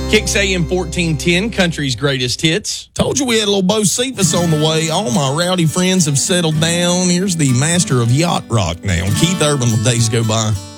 Kicks AM 1410, country's greatest hits. Told you we had a little Bo Cephas on the way. All my rowdy friends have settled down. Here's the master of yacht rock now, Keith Urban, with Days Go By.